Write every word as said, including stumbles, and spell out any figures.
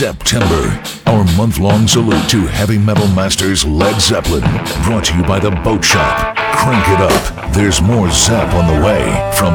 September, our month-long salute to heavy metal masters Led Zeppelin, brought to you by The Boat Shop. Crank it up. There's more Zap on the way from